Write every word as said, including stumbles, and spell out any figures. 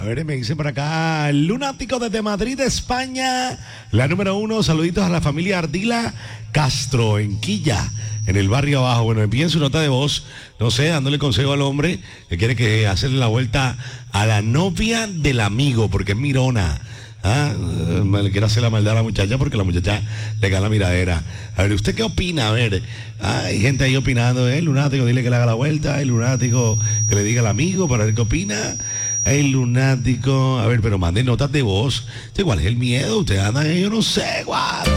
ver, me dice por acá, lunático desde Madrid, España. La número uno, saluditos a la familia Ardila Castro, en Quilla, en el barrio abajo. Bueno, envíen su nota de voz, no sé, dándole consejo al hombre que quiere que hacerle la vuelta a la novia del amigo, porque es mirona. Ah, le quiere hacer la maldad a la muchacha porque la muchacha le gana la miradera. A ver, ¿usted qué opina? A ver, ah, hay gente ahí opinando, ¿eh? El lunático, dile que le haga la vuelta. El lunático, que le diga al amigo para ver qué opina. El lunático, a ver, pero mande notas de voz. ¿Cuál es el miedo? Usted anda, yo no sé, guau.